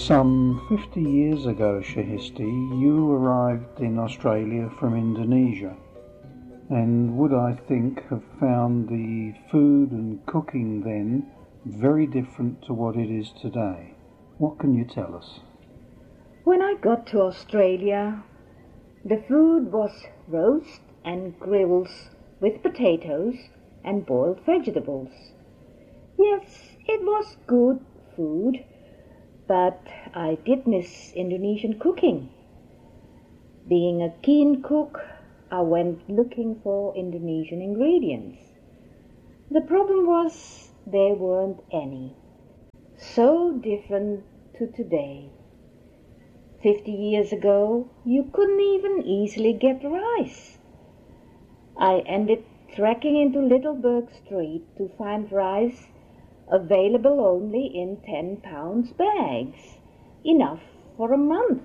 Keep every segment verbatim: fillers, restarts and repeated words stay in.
Some fifty years ago, Shahisti, you arrived in Australia from Indonesia, and would, I think, have found the food and cooking then very different to what it is today. What can you tell us? When I got to Australia, the food was roast and grills with potatoes and boiled vegetables. Yes, it was good food, but I did miss Indonesian cooking. Being a keen cook, I went looking for Indonesian ingredients. The problem was there weren't any. So different to today. Fifty years ago, you couldn't even easily get rice. I ended trekking into Littleburg Street to find rice available only in ten pounds bags, enough for a month.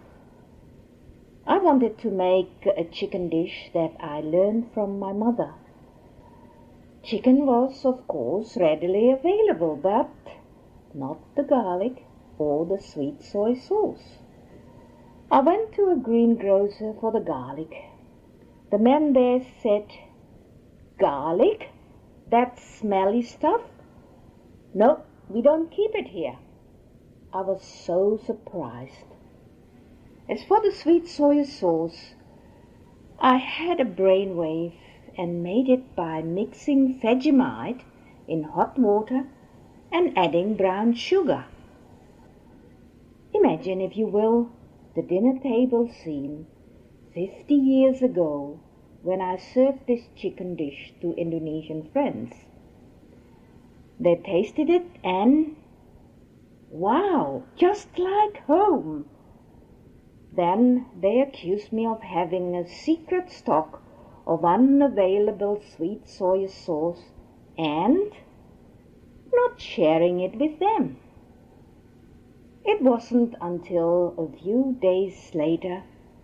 I wanted to make a chicken dish that I learned from my mother. Chicken was, of course, readily available, but not the garlic or the sweet soy sauce. I went to a greengrocer for the garlic. The man there said, "Garlic? That smelly stuff? No, we don't keep it here." I was so surprised. As for the sweet soy sauce, I had a brainwave and made it by mixing Vegemite in hot water and adding brown sugar. Imagine, if you will, the dinner table scene fifty years ago when I served this chicken dish to Indonesian friends. They tasted it and, wow, just like home. Then they accused me of having a secret stock of unavailable sweet soy sauce and not sharing it with them. It wasn't until a few days later,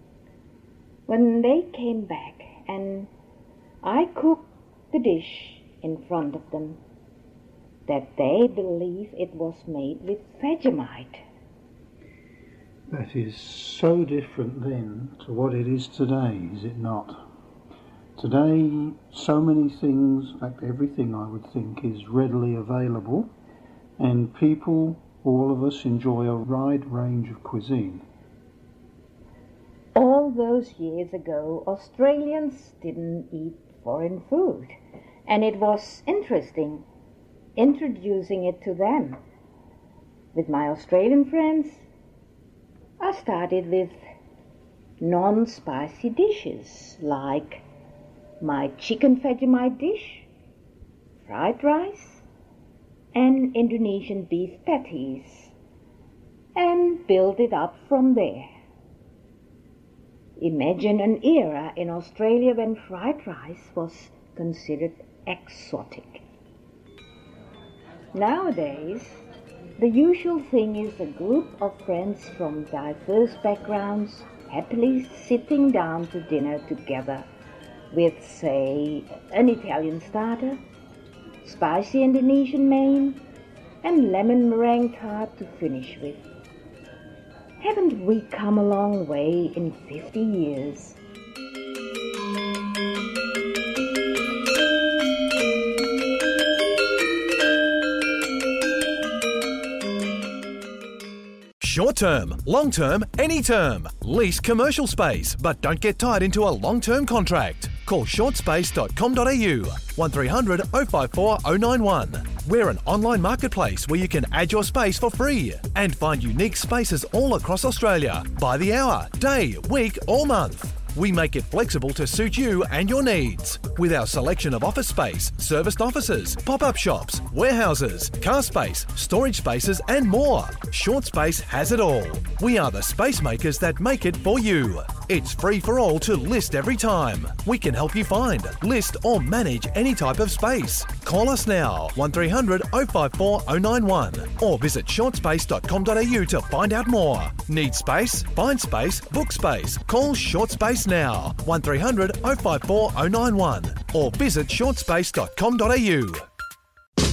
when they came back and I cooked the dish in front of them, that they believed it was made with Vegemite. That is so different then to what it is today, is it not? Today, so many things, in fact everything I would think, is readily available, and people, all of us, enjoy a wide range of cuisine. All those years ago, Australians didn't eat foreign food, and it was interesting introducing it to them. With my Australian friends, I started with non-spicy dishes like my chicken Vegemite dish, fried rice, and Indonesian beef patties, and built it up from there. Imagine an era in Australia when fried rice was considered exotic. Nowadays, the usual thing is a group of friends from diverse backgrounds happily sitting down to dinner together with, say, an Italian starter, spicy Indonesian main, and lemon meringue tart to finish with. Haven't we come a long way in fifty years? Short term, long term, any term. Lease commercial space, but don't get tied into a long-term contract. Call short space dot com dot a u, one three hundred oh five four oh nine one. We're an online marketplace where you can add your space for free and find unique spaces all across Australia by the hour, day, week or month. We make it flexible to suit you and your needs. With our selection of office space, serviced offices, pop-up shops, warehouses, car space, storage spaces and more. Short Space has it all. We are the space makers that make it for you. It's free for all to list every time. We can help you find, list or manage any type of space. Call us now, one three hundred oh five four oh nine one or visit short space dot com dot a u to find out more. Need space? Find space, book space. Call Short Space now, one three hundred oh five four oh nine one or visit short space dot com dot a u.